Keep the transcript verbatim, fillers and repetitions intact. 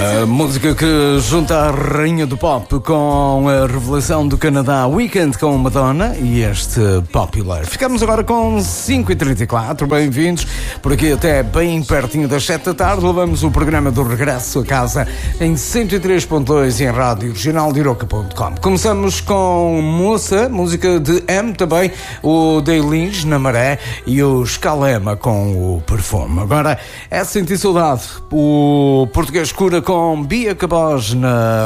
A música que junta a rainha do pop com a revelação do Canadá, Weekend com Madonna e este Popular. Ficamos agora com cinco e trinta e quatro, bem-vindos por aqui até bem pertinho das sete da tarde. Levamos o programa do regresso a casa em cento e três ponto dois e em rádio regional de Iroca ponto com. Começamos com Moça, música de M também, o Dailins na Maré e o Scalema com o Perfume. Agora é Sentir Saudade, o português cura com Bia Cabos na